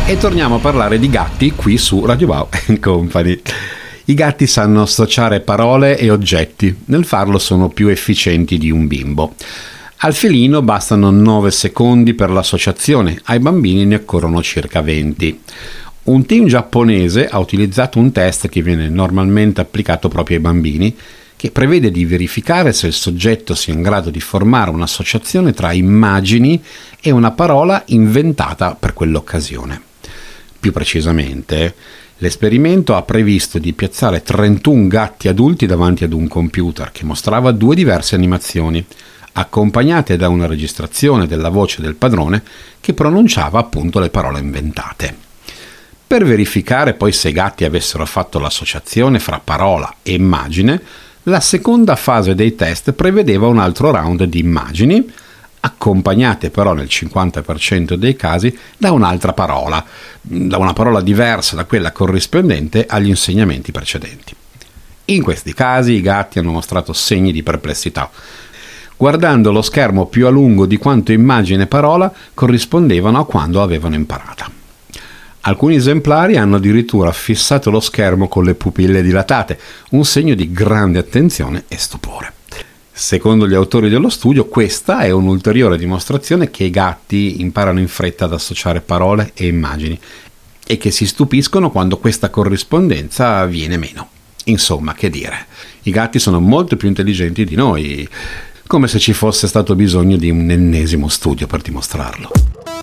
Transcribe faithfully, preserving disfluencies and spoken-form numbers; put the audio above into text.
E torniamo a parlare di gatti qui su Radio Wow and Company. I gatti sanno associare parole e oggetti, nel farlo sono più efficienti di un bimbo. Al felino bastano nove secondi per l'associazione, ai bambini ne occorrono circa venti. Un team giapponese ha utilizzato un test che viene normalmente applicato proprio ai bambini, che prevede di verificare se il soggetto sia in grado di formare un'associazione tra immagini e una parola inventata per quell'occasione. Più precisamente, l'esperimento ha previsto di piazzare trentuno gatti adulti davanti ad un computer che mostrava due diverse animazioni, accompagnate da una registrazione della voce del padrone che pronunciava appunto le parole inventate. Per verificare poi se i gatti avessero fatto l'associazione fra parola e immagine, la seconda fase dei test prevedeva un altro round di immagini, accompagnate però nel cinquanta per cento dei casi da un'altra parola, da una parola diversa da quella corrispondente agli insegnamenti precedenti. In questi casi i gatti hanno mostrato segni di perplessità, guardando lo schermo più a lungo di quanto immagine e parola corrispondevano a quando avevano imparata. Alcuni esemplari hanno addirittura fissato lo schermo con le pupille dilatate, un segno di grande attenzione e stupore. Secondo gli autori dello studio, questa è un'ulteriore dimostrazione che i gatti imparano in fretta ad associare parole e immagini e che si stupiscono quando questa corrispondenza viene meno. Insomma, che dire, i gatti sono molto più intelligenti di noi, come se ci fosse stato bisogno di un ennesimo studio per dimostrarlo.